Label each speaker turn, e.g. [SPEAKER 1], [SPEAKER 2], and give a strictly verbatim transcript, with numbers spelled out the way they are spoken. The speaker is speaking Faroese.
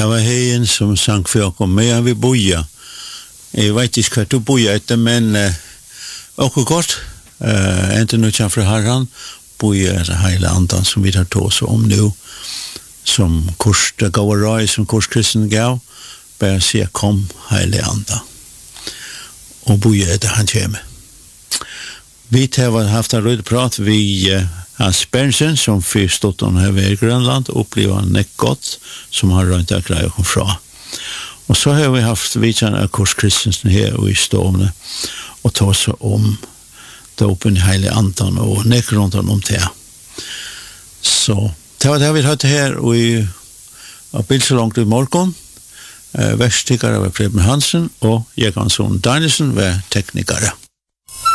[SPEAKER 1] Det var heien som sang for oss, men vi boja. Jeg vet ikke hva du boja etter, men uh, også godt, uh, enten nu kjent fra herren, boja etter hele andan som vi tar til oss om nå, som kurs, det gav og røy, som kurs kristen gav, bare sier kom hele andan, og boja etter han kommer. Vi har haft en rød prat, vi uh, Hans Berntsen, som først stått han her ved Grønland, opplever han nekk godt, som har rønt av greier kom fra. Og så har vi haft vidtjene av Kors Kristensen her og i stående, og ta oss om dåpen i hele andan, og nekk rundt han om det. Så det var det vi hatt her, og i av bild så langt i morgen, eh, verstikkere var Preben Hansen, og Jekansson Danielsen var teknikere.